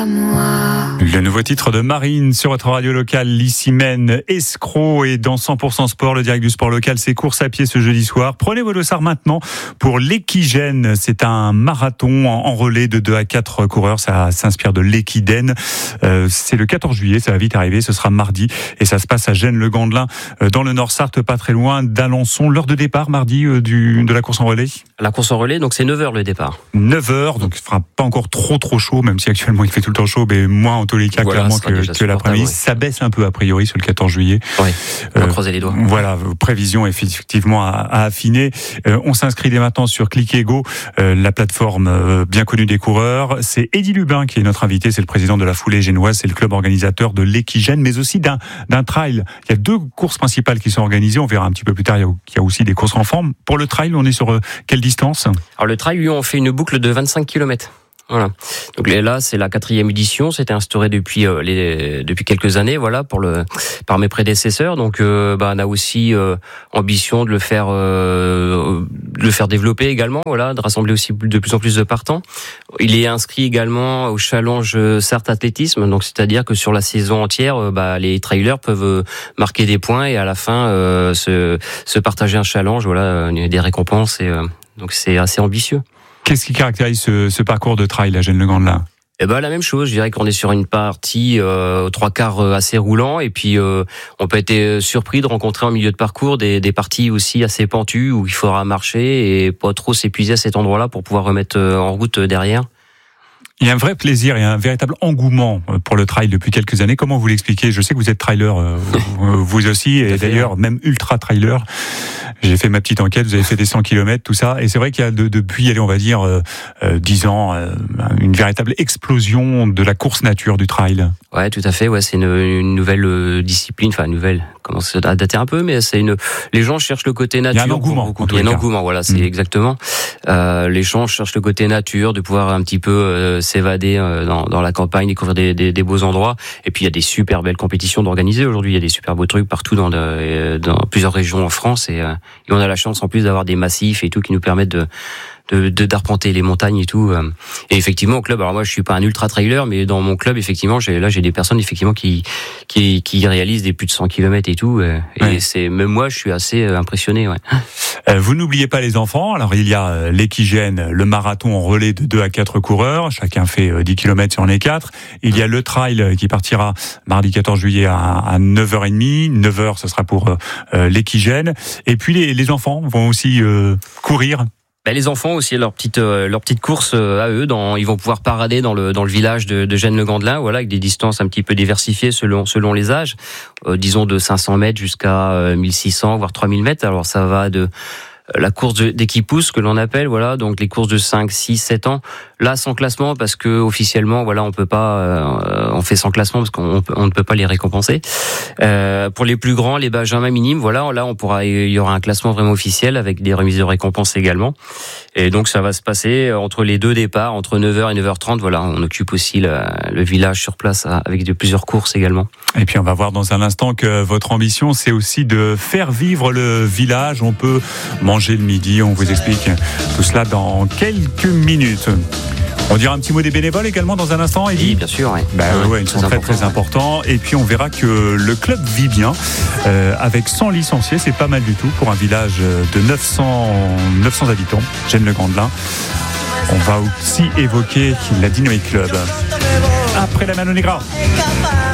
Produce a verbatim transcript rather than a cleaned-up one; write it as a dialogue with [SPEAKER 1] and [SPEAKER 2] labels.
[SPEAKER 1] Le nouveau titre de Marine sur votre radio locale, Lissimène, escroc, et dans cent pour cent sport, le direct du sport local, c'est course à pied ce jeudi soir. Prenez vos dossards maintenant pour l'Equigène. C'est un marathon en relais de deux à quatre coureurs. Ça s'inspire de l'Equidène. Euh, c'est le quatorze juillet, ça va vite arriver. Ce sera mardi et ça se passe à Gênes-le-Gandelin, dans le Nord-Sarthe, pas très loin d'Alençon. L'heure de départ mardi du, de la course en relais?
[SPEAKER 2] La course en relais, donc c'est neuf heures le départ.
[SPEAKER 1] neuf heures, donc il fera pas encore trop trop chaud, même si actuellement il fait tout le temps chaud, mais moins en tous les cas, voilà, clairement que, que l'après-midi. Oui. Ça baisse un peu a priori sur le quatorze juillet.
[SPEAKER 2] Oui, on va euh, croiser les doigts.
[SPEAKER 1] Voilà, prévision effectivement à, à affiner. Euh, on s'inscrit dès maintenant sur Clickego, euh, la plateforme euh, bien connue des coureurs. C'est Eddy Lubin qui est notre invité, c'est le président de la foulée génoise, c'est le club organisateur de l'Equigène, mais aussi d'un, d'un trail. Il y a deux courses principales qui sont organisées, on verra un petit peu plus tard, il y a, il y a aussi des courses en forme. Pour le trail, on est sur euh, quelle distance?
[SPEAKER 2] Alors le trail, lui, on fait une boucle de vingt-cinq kilomètres. Voilà. Donc là, c'est la quatrième édition. C'était instauré depuis euh, les depuis quelques années, voilà, pour le par mes prédécesseurs. Donc, euh, bah, on a aussi euh, ambition de le faire euh, de le faire développer également, voilà, de rassembler aussi de plus en plus de partants. Il est inscrit également au challenge Sarthe Athlétisme. Donc, c'est-à-dire que sur la saison entière, euh, bah, les trailers peuvent marquer des points et à la fin euh, se se partager un challenge, voilà, des récompenses. Et euh, donc, c'est assez ambitieux.
[SPEAKER 1] Qu'est-ce qui caractérise ce, ce parcours de trail à Gênes-le-Gandelin?
[SPEAKER 2] Eh ben la même chose, je dirais qu'on est sur une partie euh, aux trois quarts assez roulant, et puis euh, on peut être surpris de rencontrer en milieu de parcours des, des parties aussi assez pentues où il faudra marcher et pas trop s'épuiser à cet endroit-là pour pouvoir remettre en route derrière.
[SPEAKER 1] Il y a un vrai plaisir et un véritable engouement pour le trail depuis quelques années. Comment vous l'expliquez? Je sais que vous êtes trailer, euh, vous aussi, et d'ailleurs même ultra trailer. J'ai fait ma petite enquête, vous avez fait des cent kilomètres, tout ça. Et c'est vrai qu'il y a de, depuis, allez, on va dire, euh, euh, dix ans, euh, une véritable explosion de la course nature du trail.
[SPEAKER 2] Ouais, tout à fait. Ouais, c'est une, une nouvelle discipline, enfin nouvelle, commence à dater un peu, mais c'est une. Les gens cherchent le côté nature.
[SPEAKER 1] Il y a un engouement.
[SPEAKER 2] Il y a un engouement, voilà, c'est mmh. exactement. Euh, les gens cherchent le côté nature, de pouvoir un petit peu euh, s'évader euh, dans, dans la campagne, découvrir des, des, des beaux endroits. Et puis il y a des super belles compétitions d'organiser aujourd'hui. Il y a des super beaux trucs partout dans, de, dans plusieurs régions en France, et, euh, et on a la chance en plus d'avoir des massifs et tout qui nous permettent de de, de d'arpenter les montagnes et tout. Et effectivement au club, alors moi je suis pas un ultra trailer, mais dans mon club effectivement, j'ai là j'ai des personnes effectivement qui qui qui réalisent des plus de cent kilomètres et tout. Et ouais. c'est même moi je suis assez impressionné. Ouais.
[SPEAKER 1] Euh, vous n'oubliez pas les enfants. Alors il y a l'Equigène, le marathon en relais de deux à quatre coureurs. Chacun fait dix kilomètres sur les quatre. Il y a le trail qui partira mardi quatorze juillet à, à neuf heures trente. neuf heures, ce sera pour euh, l'Equigène. Et puis les, les enfants vont aussi euh, courir.
[SPEAKER 2] Ben, les enfants aussi, leur petite euh, leur petite course euh, à eux, dans, ils vont pouvoir parader dans le dans le village de, de Gênes-le-Gandelin, voilà, avec des distances un petit peu diversifiées selon selon les âges, euh, disons de cinq cents mètres jusqu'à euh, mille six cents voire trois mille mètres. Alors ça va de la course de, des qui poussent que l'on appelle, voilà, donc les courses de cinq, six, sept ans. Là, sans classement, parce que officiellement, voilà, on peut pas, euh, on fait sans classement parce qu'on on ne peut pas les récompenser. Euh, pour les plus grands, les benjamins minimes, voilà, là, on pourra, il y aura un classement vraiment officiel avec des remises de récompenses également. Et donc, ça va se passer entre les deux départs, entre neuf heures et neuf heures trente. Voilà, on occupe aussi le, le village sur place avec de plusieurs courses également.
[SPEAKER 1] Et puis, on va voir dans un instant que votre ambition, c'est aussi de faire vivre le village. On peut manger le midi, on vous explique tout cela dans quelques minutes. On dira un petit mot des bénévoles également dans un instant, Eddy.
[SPEAKER 2] Oui, bien sûr. Oui.
[SPEAKER 1] Bah, ouais, ouais, ils sont très important, très importants. Et puis on verra que le club vit bien euh, avec cent licenciés, c'est pas mal du tout pour un village de neuf cents, neuf cents habitants, Gênes-le-Gandelin. On va aussi évoquer la Dynamic Club après la Mano Negra.